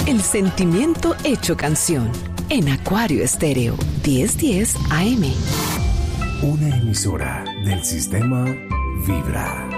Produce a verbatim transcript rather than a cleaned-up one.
el sentimiento hecho canción. En Acuario Estéreo, diez diez A M. Una emisora del sistema Vibra.